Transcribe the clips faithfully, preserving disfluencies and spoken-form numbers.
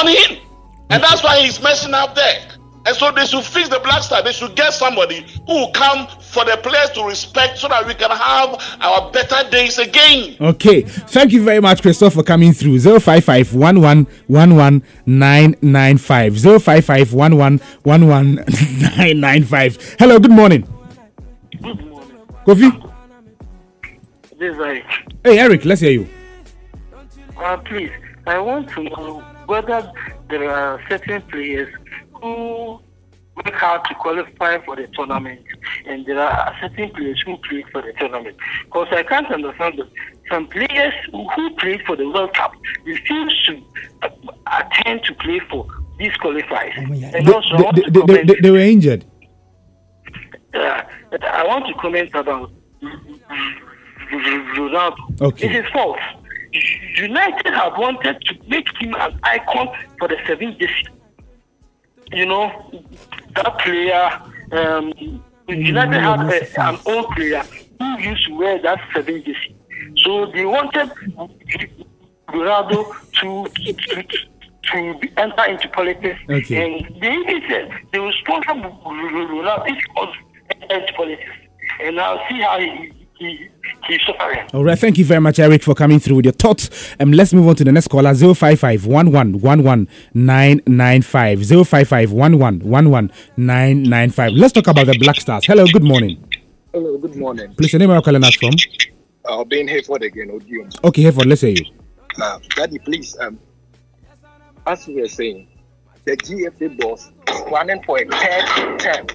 money in. And that's why he's messing up there. And so they should fix the Black Star. They should get somebody who will come for the players to respect so that we can have our better days again. Okay. Thank you very much, Christoph, for coming through. zero five five one one one one nine nine five. zero five five one one one one nine nine five. Hello, good morning. Good morning. Kofi? This is Eric. Hey, Eric, let's hear you. Uh, please, I want to know whether there are certain players who work hard to qualify for the tournament, and there are certain players who played for the tournament. Because I can't understand that some players who played for the World Cup refuse to uh, attend to play for these qualifiers. Oh, yeah. And they, also, they, I want they, to they, comment, they, they were injured. Uh, I want to comment about Ronaldo. Okay. It's his fault. United have wanted to make him an icon for the seven jersey. You know, that player, um, United had a, an old player who used to wear that seven jersey. So they wanted Ronaldo to, to, to enter into politics. Okay. And they even said they will sponsor Ronaldo if he wants to enter into politics. And I'll see how he He, he's suffering. All right, thank you very much, Eric, for coming through with your thoughts. Um, let's move on to the next caller. zero five five one one one one nine nine five. zero five five one one one one nine nine five. Let's talk about the Black Stars. Hello, good morning. Hello, good morning. Please, your name, where are you calling us from? Uh, Ben Hayford again, Odium. Okay, Hayford, let's hear you. Uh, Daddy, please, um, as we were saying, the G F A boss is running for a third term.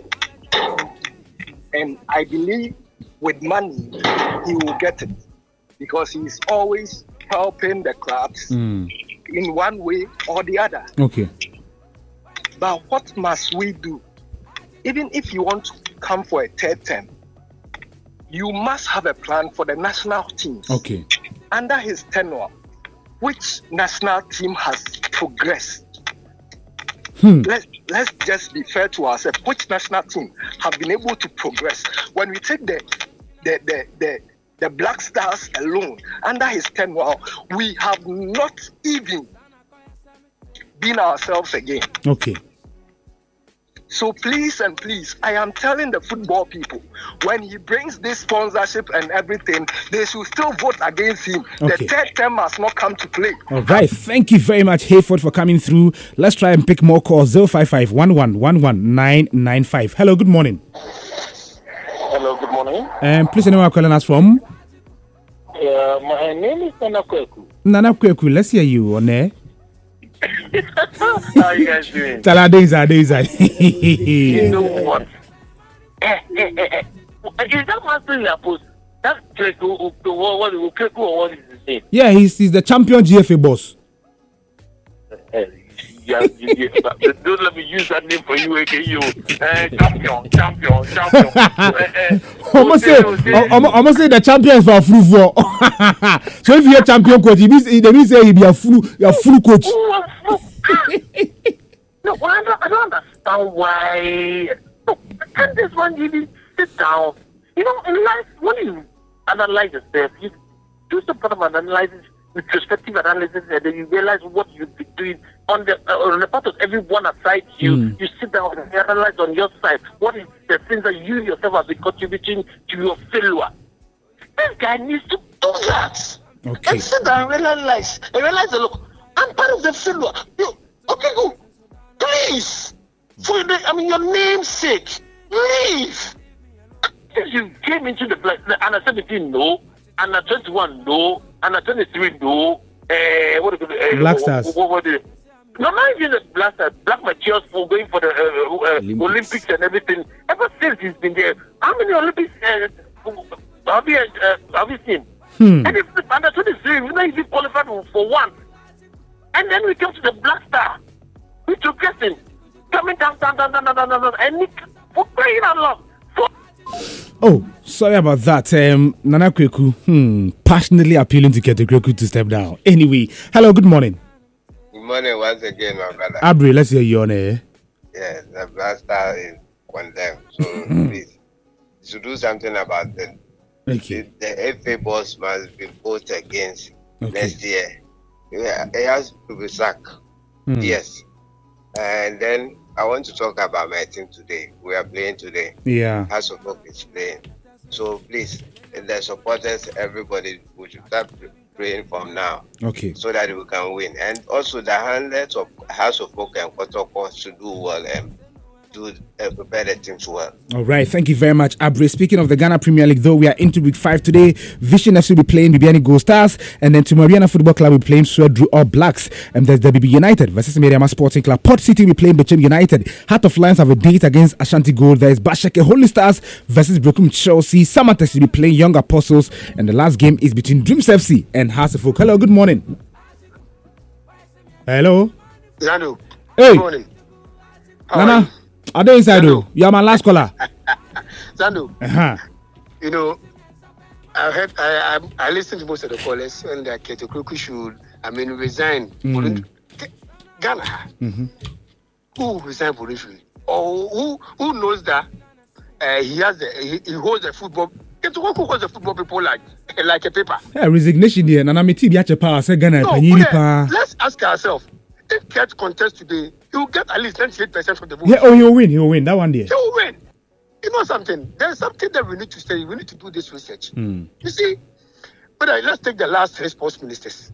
And I believe with money, he will get it because he's always helping the clubs mm. in one way or the other. Okay. But what must we do? Even if you want to come for a third term, you must have a plan for the national teams. Okay. Under his tenure, which national team has progressed? Hmm. Let's let's just be fair to ourselves. Which national team have been able to progress? When we take the the the the, the Black Stars alone, under his tenure, we have not even been ourselves again. Okay. So please and please, I am telling the football people, when he brings this sponsorship and everything, they should still vote against him. Okay. The third term must not come to play. All right. Thank you very much, Hayford, for coming through. Let's try and pick more calls. zero five five one one one one nine nine five. Hello, good morning. Hello, good morning. Um, please, anyone are calling us from? Uh, my name is Nana Kweku. Nana Kweku, let's hear you on air. How are you guys doing? Taladeza, Deza. You know what? Eh, eh, eh, eh. Is that one thing that post? That's Kweku, what, what, Kweku, or what is his name? Yeah, he's, he's the champion G F A boss. Uh, yeah, yeah, yeah. Don't let me use that name for you, A K U. Uh, champion, champion, champion. uh, uh, almost say, almost say the champion is for flu for. So if you're a champion coach, it means they mean say he be a flu, a flu coach. No, I don't, I don't understand why. No, can this one really sit down? You know, in life, when you analyze yourself, you do some kind of analysis, retrospective analysis, and then you realize what you've been doing on the uh, on the part of everyone aside you. Mm. You sit down and analyze on your side what is the things that you yourself have been contributing to your failure. This guy needs to do that. Okay. And sit down and realize, and realize that, look, I'm part of the failure. You, okay, go. Please. For the, I mean, your name's sake, leave. You came into the black, the under seventeen, no. Under twenty-one, no. Under twenty-three, no. Uh, what is it? Uh, Black Stars. What, what, what is it? No, not even the Black Stars. Black materials for going for the uh, uh, Olympics. Olympics and everything. Ever since he's been there, how many Olympics uh, have, you, uh, have you seen? Hmm. And if under twenty-three, we're not even qualified for one. And then we come to the Black Star. We took guessing. Coming down, down, down, down, down, down, down, and Nick, for crying out loud. Oh, sorry about that. Um, Nana Kweku, hmm, passionately appealing to get the Kweku to step down. Anyway, hello, good morning. Good morning once again, my brother. Abri, let's hear you on air. Yes, the Black Star is condemned. So please, you should do something about it. Okay. The, the F A boss must be voted against okay. next year. Yeah, it has to be sacked. Mm. Yes. And then I want to talk about my team today. We are playing today. Yeah. House of Hope is playing. So please, the supporters, everybody, we should start praying from now. Okay. So that we can win. And also the handlers of House of Hope and Kotoko should do well and do uh, prepare the teams well. All right, thank you very much, Abre. Speaking of the Ghana Premier League, though, we are into week five today. Vision F C will be playing Bibiani Gold Stars, and then Tumariana Football Club will be playing Swedru All Blacks. And there's the B B United versus Meriama Sporting Club. Port City will be playing Bechem United. Heart of Lions have a date against Ashanti Gold. There is Bashake Holy Stars versus Brokum Chelsea. Samatex will be playing Young Apostles, and the last game is between Dreams F C and House of Folk. Hello, good morning. Hello. Zando. Hey. Good morning. How Nana. are you? Are they inside? Zando. You are my last caller. Zando, Uh-huh. you know, I heard, I, I I listened to most of the callers and that Keto Kroku should, I mean, resign. Mm. Ghana, Mm-hmm. who resign politically, or who who knows that uh, he has the, he, he holds the football. Keto Kroku holds the football people like like a paper. Yeah, resignation there. Nana me ti biache pa say Ghana No, panyini but, uh, pa. let's ask ourselves: if Ket contest today, he will get at least ninety-eight percent of the vote. Yeah, oh, he'll win. He'll win. That one there. He will win. You know something? There's something that we need to say. We need to do this research. Mm. You see, but uh, let's take the last three sports ministers.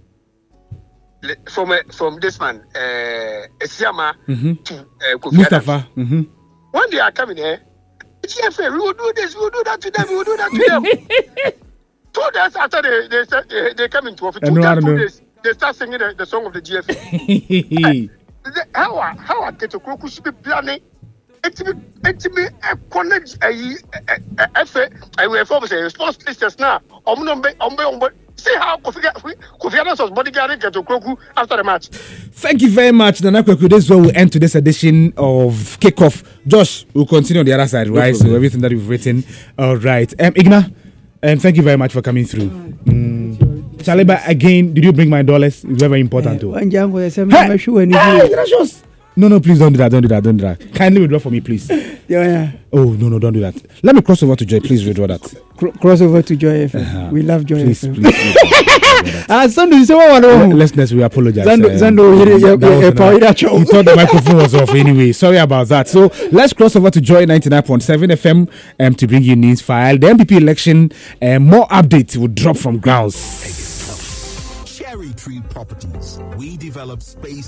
Le- From uh, from this man, uh, Esiama Mhm. to uh, Kofi Adams. Mustafa. Mm-hmm. When they are coming here, G F A, we will do this, we will do that to them, we will do that to them. Two days after they they start- they, they come into office, I two, know, I days, know. two days, they start singing the, the song of the G F A. The- how are how are Keto Kroku should be planning? Etimi etimi connect ayi efe ayi for say sports ministers now. Omnombe ombe ombe. See how Kofi Kofi Adams was bodyguarding Keto Kroku after the match. Thank you very much, Nana Kweku. This is where we end today's edition of Kickoff. Josh, we'll continue on the other side, right? So everything that we've written. All right. Um, Igna, um, thank you very much for coming through. Mm. Chaliba, again, did you bring my dollars? It's very, very important too. One jam was a Hey! sure when Hey, gracious. No, no, please don't do that. Don't do that. Don't do that. Kindly withdraw for me, please. yeah, Oh, no, no, don't do that. Let me cross over to Joy. Please withdraw that. Cro- cross over to Joy F M. Uh-huh. We love Joy Please, F M. please. please. Ah, Sandu, you say what Let- one? Listeners, we apologize. Zando- Um, Zando, you- you- that you- was you- an- power that show. we thought the microphone was off anyway. Sorry about that. So let's cross over to Joy ninety-nine point seven F M um, to bring you news file. The M P P election, um, more updates will drop from grounds. Cherry Tree Properties. We develop space